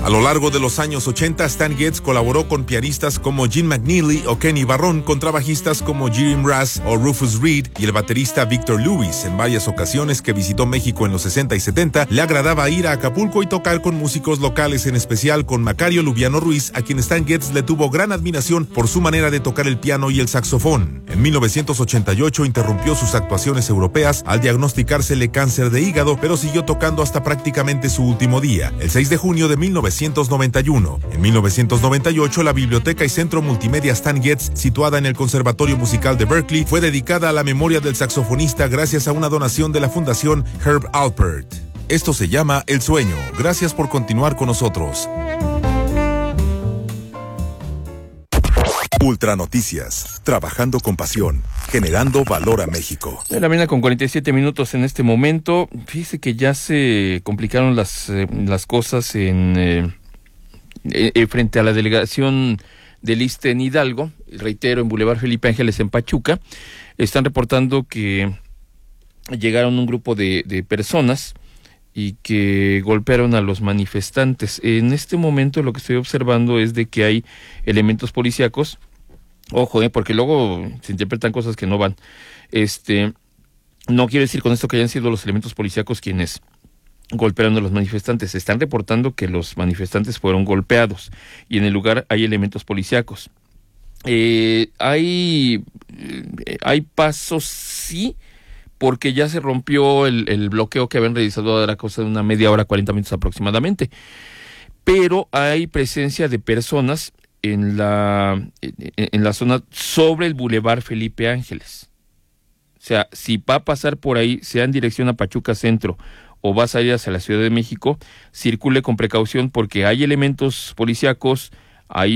A lo largo de los años 80, Stan Getz colaboró con pianistas como Gene McNeely o Kenny Barron, con trabajistas como Jim Ras o Rufus Reid y el baterista Victor Lewis. En varias ocasiones que visitó México en los 60 y 70, le agradaba ir a Acapulco y tocar con músicos locales, en especial con Macario Lubiano Ruiz, a quien Stan Getz le tuvo gran admiración por su manera de tocar el piano y el saxofón. En 1988 interrumpió sus actuaciones europeas al diagnosticársele cáncer de hígado, pero siguió tocando hasta prácticamente su último día, el 6 de junio de 1991. En 1998, la Biblioteca y Centro Multimedia Stan Getz, situada en el Conservatorio Musical de Berkeley, fue dedicada a la memoria del saxofonista gracias a una donación de la Fundación Herb Alpert. Esto se llama El Sueño. Gracias por continuar con nosotros. Ultra Noticias, trabajando con pasión, generando valor a México. La mañana con 47 minutos en este momento. Fíjese que ya se complicaron las cosas frente a la delegación del ISSSTE en Hidalgo, reitero, en Boulevard Felipe Ángeles en Pachuca. Están reportando que llegaron un grupo de personas y que golpearon a los manifestantes. En este momento lo que estoy observando es de que hay elementos policíacos. Ojo, porque luego se interpretan cosas que no van. No quiero decir con esto que hayan sido los elementos policíacos quienes golpearon a los manifestantes. Se están reportando que los manifestantes fueron golpeados y en el lugar hay elementos policíacos. Hay pasos, sí, porque ya se rompió el bloqueo que habían realizado a la cosa de una media hora, 40 minutos aproximadamente. Pero hay presencia de personas en la zona sobre el Boulevard Felipe Ángeles. O sea, si va a pasar por ahí, sea en dirección a Pachuca Centro o va a salir hacia la Ciudad de México, circule con precaución porque hay elementos policíacos, hay